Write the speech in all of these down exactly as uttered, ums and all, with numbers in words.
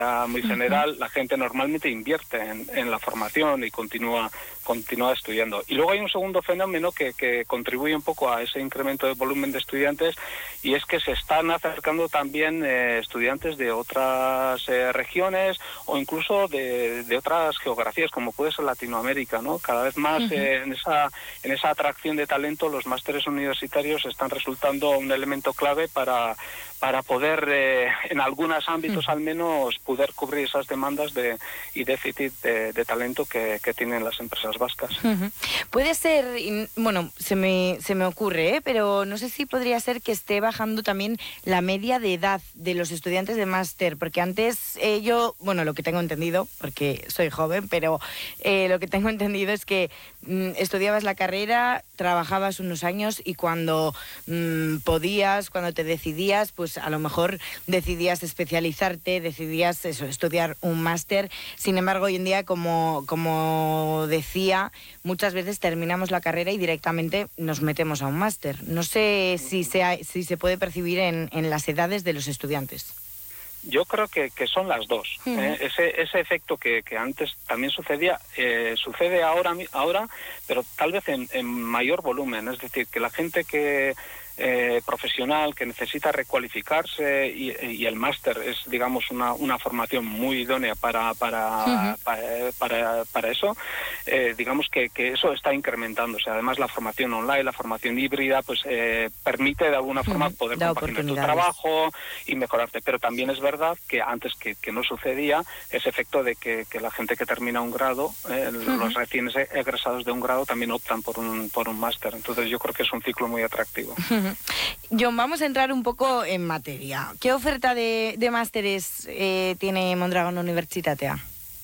muy general, la gente normalmente invierte en, en la formación y continúa continúa estudiando. Y luego hay un segundo fenómeno que, que contribuye un poco a ese incremento de volumen de estudiantes, y es que se están acercando también eh, estudiantes de otras eh, regiones o incluso de, de otras geografías, como puede ser Latinoamérica, ¿no? Cada vez más uh-huh. eh, en esa en esa atracción de talento, los másteres universitarios están resultando un elemento clave para para poder, eh, en algunos ámbitos uh-huh. al menos, poder cubrir esas demandas de y déficit de, de talento que, que tienen las empresas vascas. Uh-huh. Puede ser, bueno, se me, se me ocurre, ¿eh? Pero no sé si podría ser que esté bajando también la media de edad de los estudiantes de máster, porque antes eh, yo, bueno, lo que tengo entendido, porque soy joven, pero eh, lo que tengo entendido es que mm, estudiabas la carrera, trabajabas unos años y cuando mm, podías, cuando te decidías, pues a lo mejor decidías especializarte, decidías eso, estudiar un máster. Sin embargo, hoy en día, como, como decía, muchas veces terminamos la carrera y directamente nos metemos a un máster. No sé si se, ha, si se puede percibir en, en las edades de los estudiantes. Yo creo que, que son las dos. Uh-huh. ¿eh? Ese, ese efecto que, que antes también sucedía, eh, sucede ahora, ahora, pero tal vez en, en mayor volumen. Es decir, que la gente que eh, profesional que necesita recualificarse y, y el máster es, digamos, una, una formación muy idónea para para, uh-huh. para, para, para eso, eh, digamos que, que eso está incrementándose. Además, la formación online, la formación híbrida, pues eh, permite de alguna forma uh-huh. poder da compaginar tu trabajo y mejorarte. Pero también es verdad que antes que, que no sucedía ese efecto de que, que la gente que termina un grado, eh, uh-huh. los recién egresados de un grado también optan por un, por un máster. Entonces yo creo que es un ciclo muy atractivo. Uh-huh. John, vamos a entrar un poco en materia. ¿Qué oferta de, de másteres eh, tiene Mondragon Universitatea?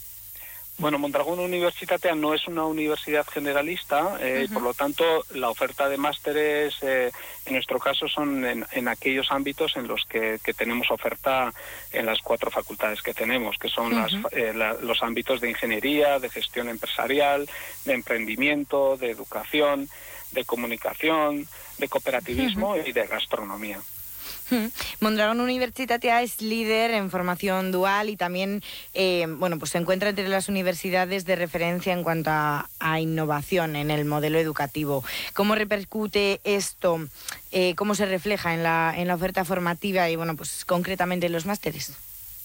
Bueno, Mondragon Universitatea no es una universidad generalista, eh, uh-huh. y por lo tanto la oferta de másteres eh, en nuestro caso son en, en aquellos ámbitos en los que, que tenemos oferta en las cuatro facultades que tenemos, que son uh-huh. las, eh, la, los ámbitos de ingeniería, de gestión empresarial, de emprendimiento, de educación, de comunicación, de cooperativismo uh-huh. y de gastronomía. Mondragon Universitatea es líder en formación dual y también eh, bueno, pues se encuentra entre las universidades de referencia en cuanto a, a innovación en el modelo educativo. ¿Cómo repercute esto? Eh, ¿Cómo se refleja en la, en la oferta formativa y bueno, pues concretamente en los másteres?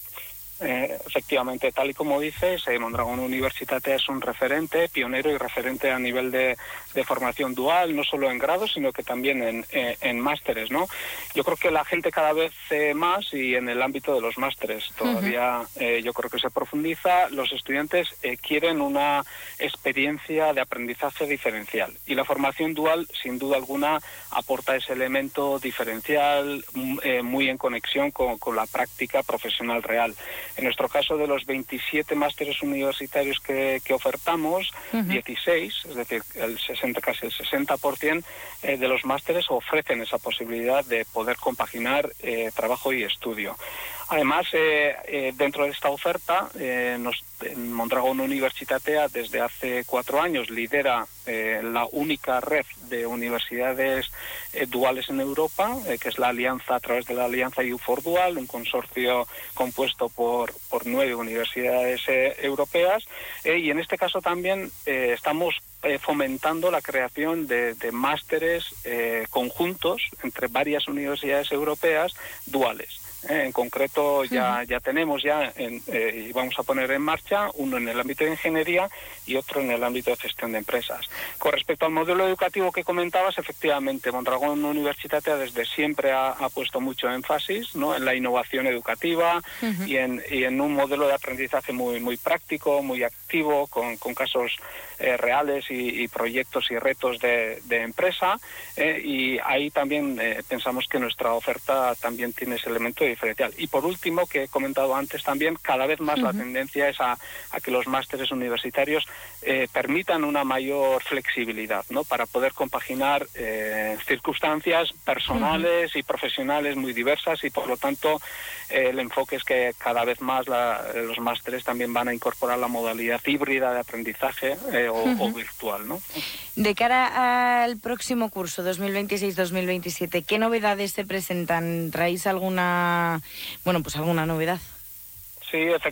Eh, efectivamente, tal y como dices, eh, Mondragon Universitatea es un referente, pionero y referente a nivel de, de formación dual, no solo en grados, sino que también en, eh, en másteres, ¿no? Yo creo que la gente cada vez eh, más, y en el ámbito de los másteres todavía uh-huh. eh, yo creo que se profundiza, los estudiantes eh, quieren una experiencia de aprendizaje diferencial. Y la formación dual, sin duda alguna, aporta ese elemento diferencial eh, muy en conexión con, con la práctica profesional real. En nuestro caso, de los veintisiete másteres universitarios que, que ofertamos, uh-huh. dieciséis, es decir, el sesenta, casi el sesenta por ciento eh, de los másteres ofrecen esa posibilidad de poder compaginar eh, trabajo y estudio. Además, eh, eh, dentro de esta oferta, eh, nos, Mondragon Universitatea desde hace cuatro años lidera eh, la única red de universidades eh, duales en Europa, eh, que es la alianza a través de la alianza U cuatro Dual, un consorcio compuesto por, por nueve universidades eh, europeas, eh, y en este caso también eh, estamos eh, fomentando la creación de, de másteres eh, conjuntos entre varias universidades europeas duales. Eh, en concreto ya, ya tenemos ya en, eh, y vamos a poner en marcha uno en el ámbito de ingeniería y otro en el ámbito de gestión de empresas. Con respecto al modelo educativo que comentabas, efectivamente Mondragon Universitatea desde siempre ha, ha puesto mucho énfasis, ¿no?, en la innovación educativa uh-huh. y, en, y en un modelo de aprendizaje muy, muy práctico, muy activo, con, con casos eh, reales y, y proyectos y retos de, de empresa, eh, y ahí también eh, pensamos que nuestra oferta también tiene ese elemento de diferencial. Y por último, que he comentado antes también, cada vez más uh-huh. la tendencia es a, a que los másteres universitarios eh, permitan una mayor flexibilidad, ¿no?, para poder compaginar eh, circunstancias personales uh-huh. y profesionales muy diversas, y por lo tanto eh, el enfoque es que cada vez más la, los másteres también van a incorporar la modalidad híbrida de aprendizaje eh, o, uh-huh. o virtual, ¿no? De cara al próximo curso dos mil veintiséis dos mil veintisiete, ¿qué novedades se presentan? ¿Traéis alguna, bueno, pues alguna novedad? Sí,